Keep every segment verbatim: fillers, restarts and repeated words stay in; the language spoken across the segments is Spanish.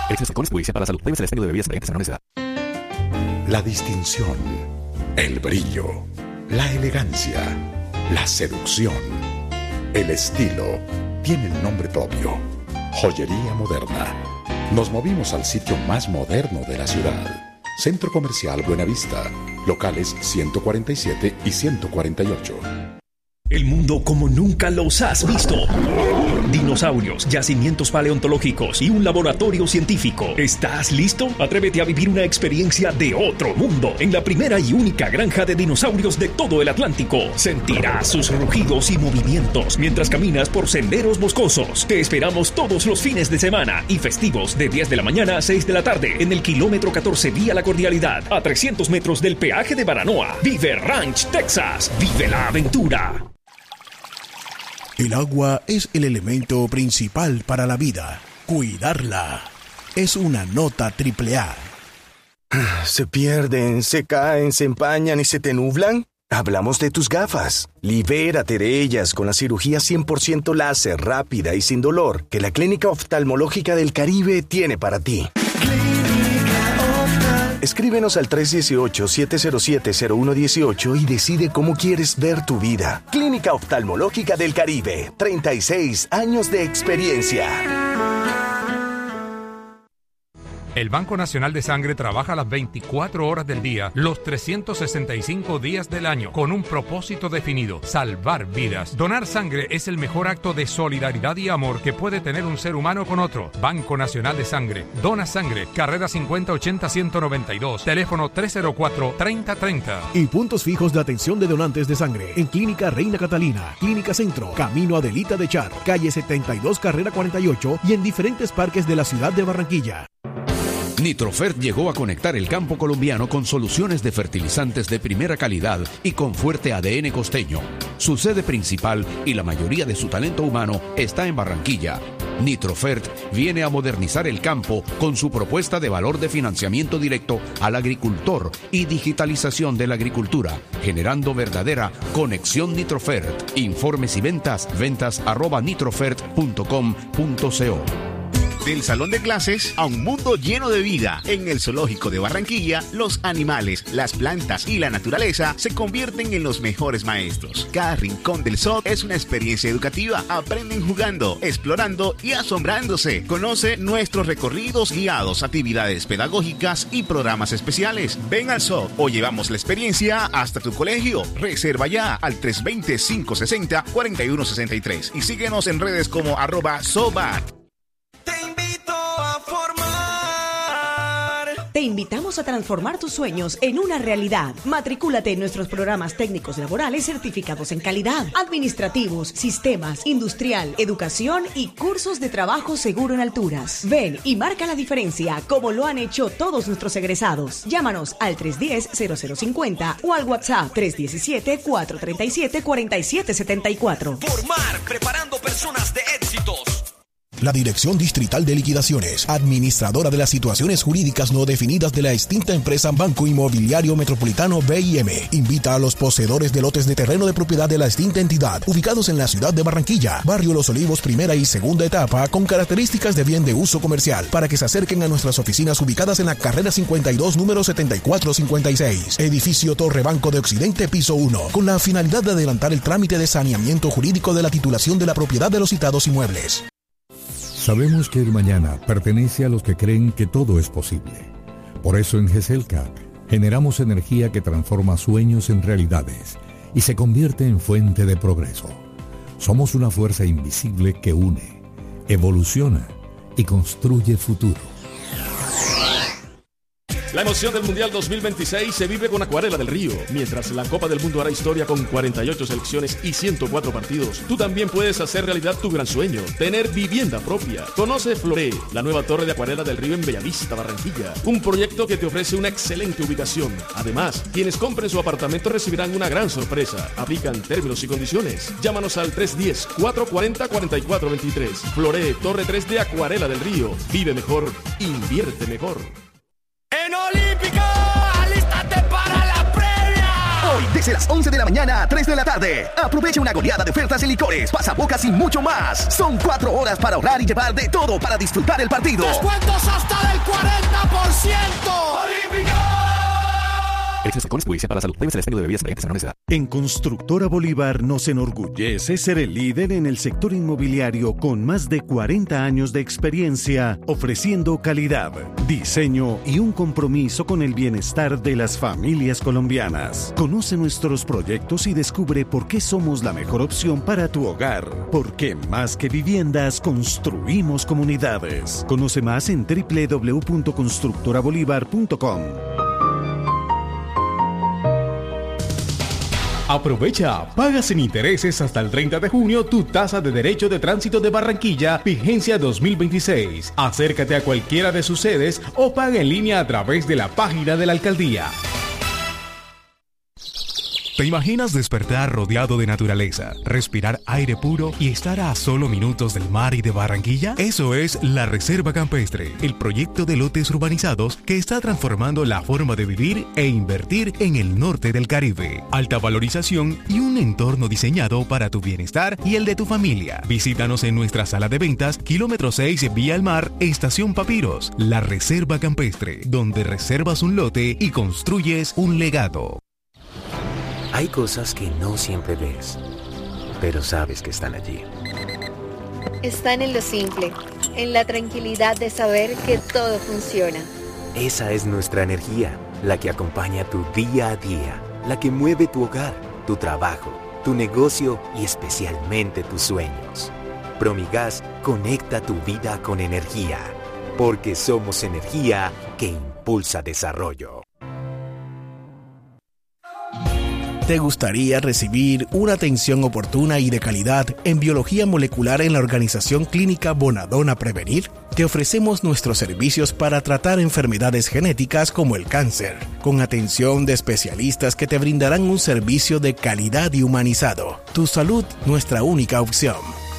El exceso de alcohol es perjudicial para la salud. Debe ser expendio de bebidas embriagantes a menores de edad. La distinción, el brillo, la elegancia, la seducción, el estilo, tienen nombre propio. Joyería Moderna. Nos movimos al sitio más moderno de la ciudad. Centro Comercial Buenavista. Locales ciento cuarenta y siete y ciento cuarenta y ocho. El mundo como nunca los has visto. Dinosaurios, yacimientos paleontológicos y un laboratorio científico. ¿Estás listo? Atrévete a vivir una experiencia de otro mundo en la primera y única granja de dinosaurios de todo el Atlántico. Sentirás sus rugidos y movimientos mientras caminas por senderos boscosos. Te esperamos todos los fines de semana y festivos de diez de la mañana a seis de la tarde en el kilómetro catorce vía La Cordialidad, a trescientos metros del peaje de Baranoa. Vive Ranch, Texas. Vive la aventura. El agua es el elemento principal para la vida. Cuidarla es una nota triple A. ¿Se pierden, se caen, se empañan y se te nublan? Hablamos de tus gafas. Libérate de ellas con la cirugía cien por ciento láser rápida y sin dolor que la Clínica Oftalmológica del Caribe tiene para ti. Escríbenos al tres uno ocho, siete cero siete, cero uno uno ocho y decide cómo quieres ver tu vida. Clínica Oftalmológica del Caribe. treinta y seis años de experiencia. El Banco Nacional de Sangre trabaja las veinticuatro horas del día, los trescientos sesenta y cinco días del año, con un propósito definido: salvar vidas. Donar sangre es el mejor acto de solidaridad y amor que puede tener un ser humano con otro. Banco Nacional de Sangre. Dona sangre. Carrera cincuenta ochenta ciento noventa y dos. Teléfono tres cero cuatro, treinta treinta. Y puntos fijos de atención de donantes de sangre en Clínica Reina Catalina, Clínica Centro, Camino Adelita de Char, calle setenta y dos, carrera cuarenta y ocho y en diferentes parques de la ciudad de Barranquilla. Nitrofert llegó a conectar el campo colombiano con soluciones de fertilizantes de primera calidad y con fuerte A D N costeño. Su sede principal y la mayoría de su talento humano está en Barranquilla. Nitrofert viene a modernizar el campo con su propuesta de valor de financiamiento directo al agricultor y digitalización de la agricultura, generando verdadera conexión Nitrofert. Informes y ventas, ventas arroba nitrofert punto com punto co. Del salón de clases a un mundo lleno de vida. En el Zoológico de Barranquilla, los animales, las plantas y la naturaleza se convierten en los mejores maestros. Cada rincón del zoo es una experiencia educativa. Aprenden jugando, explorando y asombrándose. Conoce nuestros recorridos guiados, actividades pedagógicas y programas especiales. Ven al zoo o llevamos la experiencia hasta tu colegio. Reserva ya al tres dos cero, cinco seis cero, cuatro uno seis tres y síguenos en redes como arroba zoobat. Te invitamos a transformar tus sueños en una realidad. Matricúlate en nuestros programas técnicos laborales certificados en calidad, administrativos, sistemas, industrial, educación y cursos de trabajo seguro en alturas. Ven y marca la diferencia como lo han hecho todos nuestros egresados. Llámanos al tres uno cero, cero cero cinco cero o al WhatsApp tres uno siete, cuatro tres siete, cuatro siete siete cuatro. Formar, preparando personas de éxitos. La Dirección Distrital de Liquidaciones, administradora de las situaciones jurídicas no definidas de la extinta empresa Banco Inmobiliario Metropolitano B I M, invita a los poseedores de lotes de terreno de propiedad de la extinta entidad, ubicados en la ciudad de Barranquilla, Barrio Los Olivos, primera y segunda etapa, con características de bien de uso comercial, para que se acerquen a nuestras oficinas ubicadas en la carrera cincuenta y dos, número setenta y cuatro cincuenta y seis, edificio Torre Banco de Occidente, piso uno, con la finalidad de adelantar el trámite de saneamiento jurídico de la titulación de la propiedad de los citados inmuebles. Sabemos que el mañana pertenece a los que creen que todo es posible. Por eso en GESELCA generamos energía que transforma sueños en realidades y se convierte en fuente de progreso. Somos una fuerza invisible que une, evoluciona y construye futuro. La emoción del Mundial dos mil veintiséis se vive con Acuarela del Río. Mientras la Copa del Mundo hará historia con cuarenta y ocho selecciones y ciento cuatro partidos, tú también puedes hacer realidad tu gran sueño, tener vivienda propia. Conoce Floré, la nueva torre de Acuarela del Río en Bellavista, Barranquilla. Un proyecto que te ofrece una excelente ubicación. Además, quienes compren su apartamento recibirán una gran sorpresa. Aplican términos y condiciones. Llámanos al tres uno cero, cuatro cuatro cero, cuatro cuatro dos tres. Floré, Torre tres de Acuarela del Río. Vive mejor, invierte mejor. En Olímpico, alístate para la previa. Hoy desde las once de la mañana a tres de la tarde. Aprovecha una goleada de ofertas en licores, pasabocas y mucho más. Son cuatro horas para ahorrar y llevar de todo para disfrutar el partido. ¡Descuentos hasta del cuarenta por ciento! El exceso de alcohol es perjudicial para la salud. Prohíbes el expendio de bebidas embriagantes a menores de edad. En Constructora Bolívar nos enorgullece ser el líder en el sector inmobiliario con más de cuarenta años de experiencia, ofreciendo calidad, diseño y un compromiso con el bienestar de las familias colombianas. Conoce nuestros proyectos y descubre por qué somos la mejor opción para tu hogar. Porque más que viviendas, construimos comunidades. Conoce más en doble u doble u doble u punto constructora bolívar punto com. Aprovecha, paga sin intereses hasta el treinta de junio tu tasa de derecho de tránsito de Barranquilla, vigencia dos mil veintiséis. Acércate a cualquiera de sus sedes o paga en línea a través de la página de la alcaldía. ¿Te imaginas despertar rodeado de naturaleza, respirar aire puro y estar a solo minutos del mar y de Barranquilla? Eso es La Reserva Campestre, el proyecto de lotes urbanizados que está transformando la forma de vivir e invertir en el norte del Caribe. Alta valorización y un entorno diseñado para tu bienestar y el de tu familia. Visítanos en nuestra sala de ventas, kilómetro seis, Vía al Mar, Estación Papiros. La Reserva Campestre, donde reservas un lote y construyes un legado. Hay cosas que no siempre ves, pero sabes que están allí. Están en lo simple, en la tranquilidad de saber que todo funciona. Esa es nuestra energía, la que acompaña tu día a día, la que mueve tu hogar, tu trabajo, tu negocio y especialmente tus sueños. Promigas conecta tu vida con energía, porque somos energía que impulsa desarrollo. ¿Te gustaría recibir una atención oportuna y de calidad en biología molecular en la organización clínica Bonadona Prevenir? Te ofrecemos nuestros servicios para tratar enfermedades genéticas como el cáncer, con atención de especialistas que te brindarán un servicio de calidad y humanizado. Tu salud, nuestra única opción.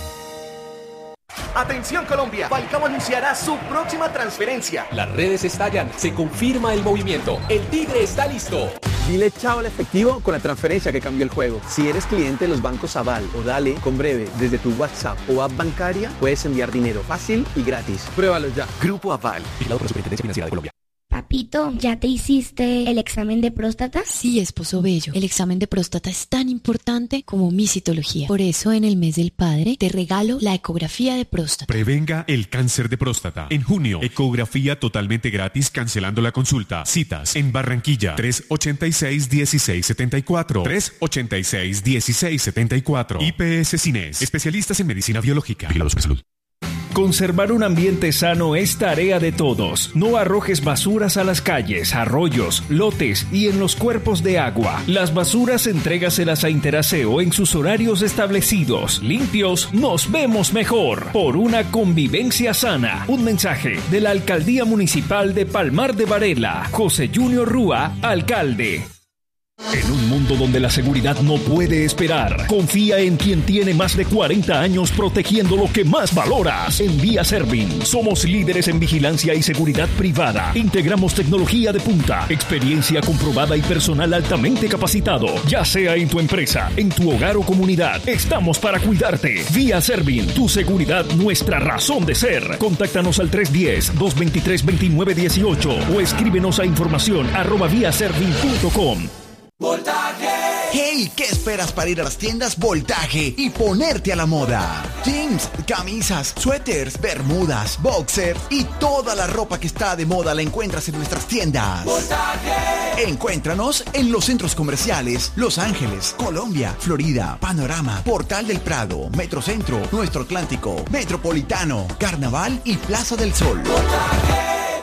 Atención Colombia, Falcao anunciará su próxima transferencia. Las redes estallan, se confirma el movimiento, el Tigre está listo. Dile chao al efectivo con la transferencia que cambió el juego. Si eres cliente de los bancos Aval o Dale, con Breve, desde tu WhatsApp o app bancaria, puedes enviar dinero fácil y gratis. Pruébalo ya. Grupo Aval, vigilado por la Superintendencia Financiera de Colombia. Papito, ¿ya te hiciste el examen de próstata? Sí, esposo bello. El examen de próstata es tan importante como mi citología. Por eso, en el mes del padre, te regalo la ecografía de próstata. Prevenga el cáncer de próstata. En junio, ecografía totalmente gratis cancelando la consulta. Citas en Barranquilla, tres ochenta y seis, dieciséis setenta y cuatro. tres ochenta y seis, dieciséis setenta y cuatro. I P S Cines, especialistas en medicina biológica. Vigilados por salud. Conservar un ambiente sano es tarea de todos. No arrojes basuras a las calles, arroyos, lotes y en los cuerpos de agua. Las basuras entrégaselas a Interaseo en sus horarios establecidos. Limpios, nos vemos mejor. Por una convivencia sana. Un mensaje de la Alcaldía Municipal de Palmar de Varela. José Junior Rúa, alcalde. En un mundo donde la seguridad no puede esperar, confía en quien tiene más de cuarenta años protegiendo lo que más valoras. En Vía Servin, somos líderes en vigilancia y seguridad privada. Integramos tecnología de punta, experiencia comprobada y personal altamente capacitado. Ya sea en tu empresa, en tu hogar o comunidad, estamos para cuidarte. Vía Servin, tu seguridad, nuestra razón de ser. Contáctanos al tres uno cero, dos dos tres, dos nueve uno ocho o escríbenos a información arroba viaservin punto com. ¡Voltaje! ¡Hey! ¿Qué esperas para ir a las tiendas Voltaje y ponerte a la moda? Jeans, camisas, suéteres, bermudas, boxers y toda la ropa que está de moda la encuentras en nuestras tiendas. ¡Voltaje! Encuéntranos en los centros comerciales Los Ángeles, Colombia, Florida, Panorama, Portal del Prado, Metrocentro, Nuestro Atlántico, Metropolitano, Carnaval y Plaza del Sol. ¡Voltaje!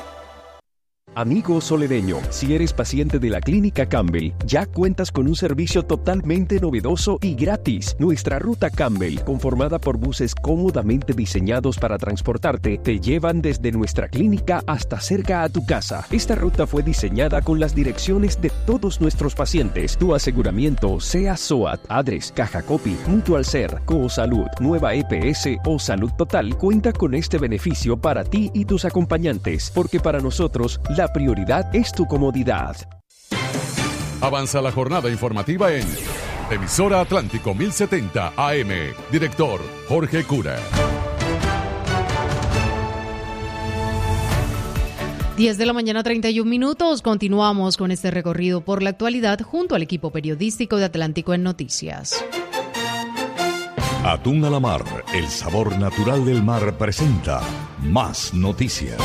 Amigo soledeño, si eres paciente de la Clínica Campbell, ya cuentas con un servicio totalmente novedoso y gratis. Nuestra ruta Campbell, conformada por buses cómodamente diseñados para transportarte, te llevan desde nuestra clínica hasta cerca a tu casa. Esta ruta fue diseñada con las direcciones de todos nuestros pacientes. Tu aseguramiento, sea SOAT, ADRES, Caja Copy, Mutual Ser, Cosalud, Nueva E P S o Salud Total, cuenta con este beneficio para ti y tus acompañantes, porque para nosotros, la La prioridad es tu comodidad. Avanza la jornada informativa en Emisora Atlántico mil setenta A M. Director Jorge Cura. diez de la mañana, treinta y un minutos. Continuamos con este recorrido por la actualidad junto al equipo periodístico de Atlántico en Noticias. Atún a la mar, el sabor natural del mar presenta Más Noticias.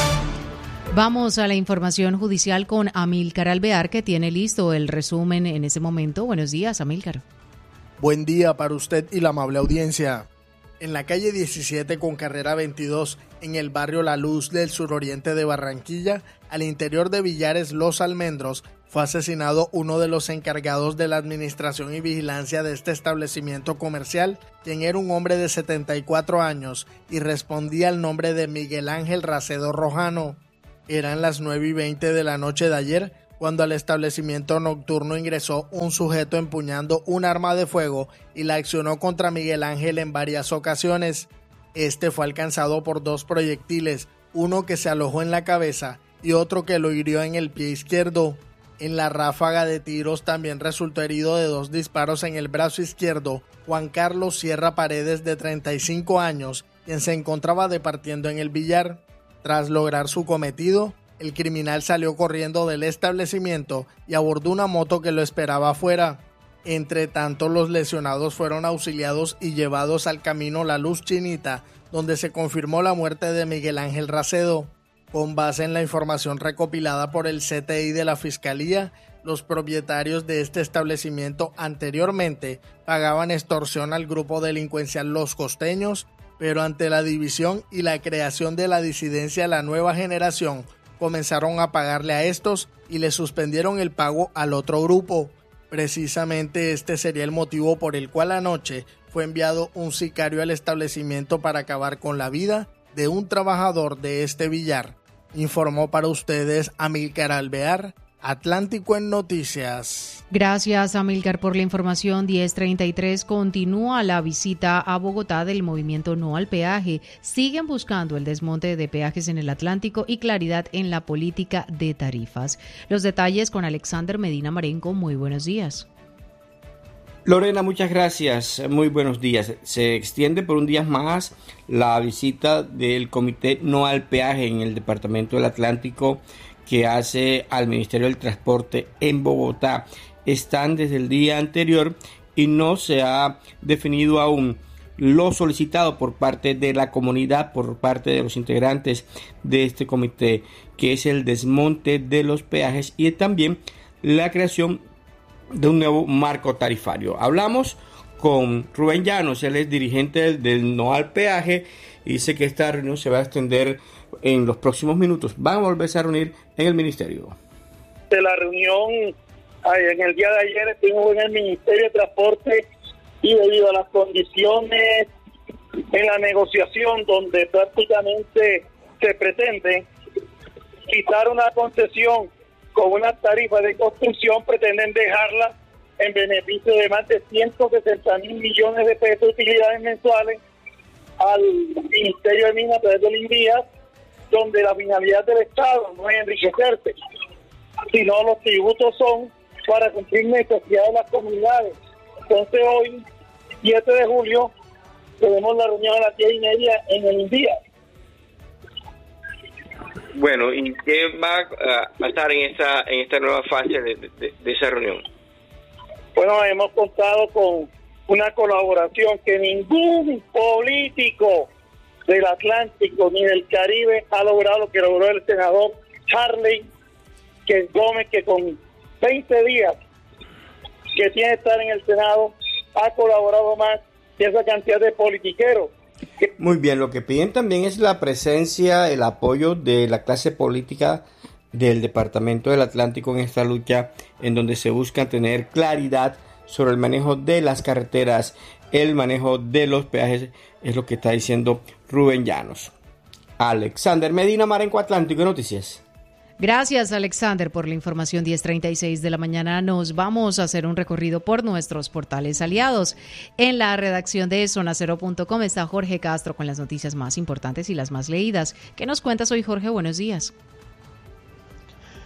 Vamos a la información judicial con Amílcar Alvear, que tiene listo el resumen en ese momento. Buenos días, Amílcar. Buen día para usted y la amable audiencia. En la calle diecisiete con carrera veintidós, en el barrio La Luz del suroriente de Barranquilla, al interior de Villares Los Almendros, fue asesinado uno de los encargados de la administración y vigilancia de este establecimiento comercial, quien era un hombre de setenta y cuatro años y respondía al nombre de Miguel Ángel Racedo Rojano. Eran las nueve y veinte de la noche de ayer cuando al establecimiento nocturno ingresó un sujeto empuñando un arma de fuego y la accionó contra Miguel Ángel en varias ocasiones. Este fue alcanzado por dos proyectiles, uno que se alojó en la cabeza y otro que lo hirió en el pie izquierdo. En la ráfaga de tiros también resultó herido de dos disparos en el brazo izquierdo Juan Carlos Sierra Paredes, de treinta y cinco años, quien se encontraba departiendo en el billar. Tras lograr su cometido, el criminal salió corriendo del establecimiento y abordó una moto que lo esperaba afuera. Entre tanto, los lesionados fueron auxiliados y llevados al camino La Luz Chinita, donde se confirmó la muerte de Miguel Ángel Racedo. Con base en la información recopilada por el C T I de la Fiscalía, los propietarios de este establecimiento anteriormente pagaban extorsión al grupo delincuencial Los Costeños, pero ante la división y la creación de la disidencia La Nueva Generación, comenzaron a pagarle a estos y le suspendieron el pago al otro grupo. Precisamente este sería el motivo por el cual anoche fue enviado un sicario al establecimiento para acabar con la vida de un trabajador de este billar. Informó para ustedes Amílcar Alvear, Atlántico en Noticias. Gracias, Amílcar, por la información. diez treinta y tres, continúa la visita a Bogotá del movimiento No al Peaje. Siguen buscando el desmonte de peajes en el Atlántico y claridad en la política de tarifas. Los detalles con Alexander Medina Marenco. Muy buenos días. Lorena, muchas gracias. Muy buenos días. Se extiende por un día más la visita del Comité No al Peaje en el Departamento del Atlántico que hace al Ministerio del Transporte en Bogotá. Están desde el día anterior y no se ha definido aún lo solicitado por parte de la comunidad, por parte de los integrantes de este comité, que es el desmonte de los peajes y también la creación de un nuevo marco tarifario. Hablamos con Rubén Llanos, él es dirigente del, del No al Peaje y dice que esta reunión se va a extender en los próximos minutos. Van a volverse a reunir en el ministerio. De la reunión en el día de ayer estuvimos en el Ministerio de Transporte y debido a las condiciones en la negociación donde prácticamente se pretende quitar una concesión con una tarifa de construcción, pretenden dejarla en beneficio de más de ciento sesenta mil millones de pesos de utilidades mensuales al Ministerio de Minas a través del INVIAS, donde la finalidad del Estado no es enriquecerse, sino los tributos son para cumplir necesidades de las comunidades. Entonces hoy, siete de julio, tenemos la reunión a las diez y media en el INVIAS. Bueno, ¿y qué va a pasar en esta en esta nueva fase de, de, de esa reunión? Bueno, hemos contado con una colaboración que ningún político del Atlántico ni del Caribe ha logrado lo que logró el senador Harley que Gómez, que con veinte días que tiene que estar en el Senado ha colaborado más que esa cantidad de politiqueros. Muy bien, lo que piden también es la presencia, el apoyo de la clase política del Departamento del Atlántico en esta lucha, en donde se busca tener claridad sobre el manejo de las carreteras, el manejo de los peajes, es lo que está diciendo Rubén Llanos. Alexander Medina Marenco, Atlántico Noticias. Gracias, Alexander, por la información. diez treinta y seis de la mañana nos vamos a hacer un recorrido por nuestros portales aliados. En la redacción de zona cero punto com está Jorge Castro con las noticias más importantes y las más leídas. ¿Qué nos cuentas hoy, Jorge? Buenos días.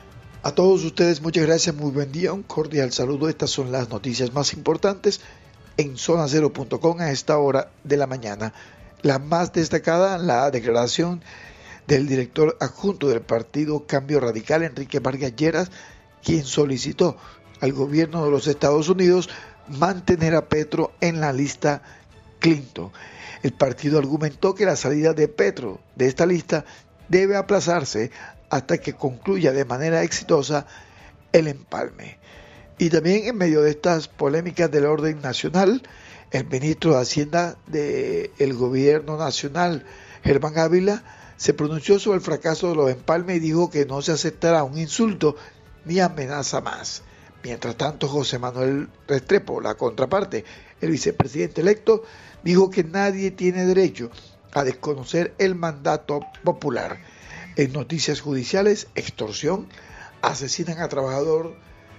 A todos ustedes muchas gracias, muy buen día, un cordial saludo. Estas son las noticias más importantes en zona cero punto com a esta hora de la mañana. La más destacada, la declaración del director adjunto del partido Cambio Radical, Enrique Vargas Lleras, quien solicitó al gobierno de los Estados Unidos mantener a Petro en la lista Clinton. El partido argumentó que la salida de Petro de esta lista debe aplazarse hasta que concluya de manera exitosa el empalme. Y también en medio de estas polémicas del orden nacional, el ministro de Hacienda del gobierno nacional, Germán Ávila, se pronunció sobre el fracaso de los empalmes y dijo que no se aceptará un insulto ni amenaza más. Mientras tanto, José Manuel Restrepo, la contraparte, el vicepresidente electo, dijo que nadie tiene derecho a desconocer el mandato popular. En noticias judiciales, extorsión, asesinan a trabajador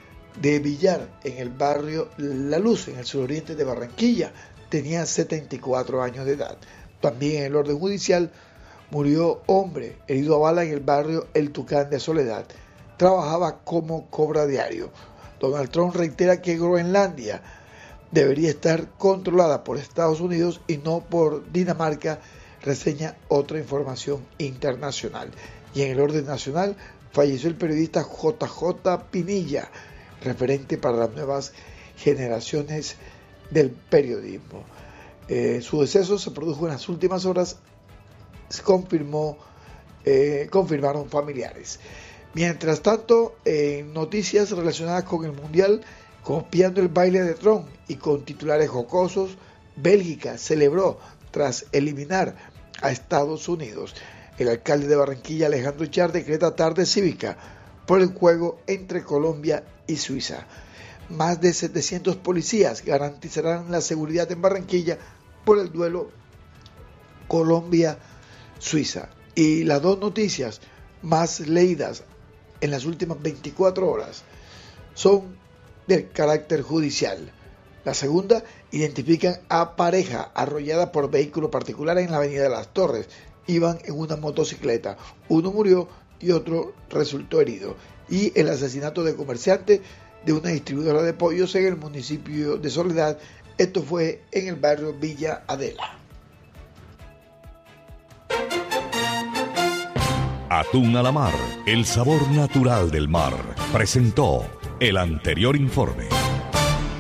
de Villar en el barrio La Luz, en el suroriente de Barranquilla. Tenía setenta y cuatro años de edad. También en el orden judicial, murió hombre herido a bala en el barrio El Tucán de Soledad. Trabajaba como cobra diario. Donald Trump reitera que Groenlandia debería estar controlada por Estados Unidos y no por Dinamarca, reseña otra información internacional. Y en el orden nacional, falleció el periodista J J Pinilla, referente para las nuevas generaciones del periodismo. Eh, su deceso se produjo en las últimas horas, se confirmó, eh, confirmaron familiares. Mientras tanto, en noticias relacionadas con el Mundial, copiando el baile de Trump y con titulares jocosos, Bélgica celebró tras eliminar a Estados Unidos. El alcalde de Barranquilla, Alejandro Char, decreta tarde cívica por el juego entre Colombia y Suiza. Más de setecientos policías garantizarán la seguridad en Barranquilla por el duelo Colombia-Suiza. Y las dos noticias más leídas en las últimas veinticuatro horas son del carácter judicial. La segunda, identifican a pareja arrollada por vehículo particular en la avenida de Las Torres. Iban en una motocicleta. Uno murió y otro resultó herido. Y el asesinato de comerciante de una distribuidora de pollos en el municipio de Soledad. Esto fue en el barrio Villa Adela. Atún a la mar, el sabor natural del mar. Presentó el anterior informe.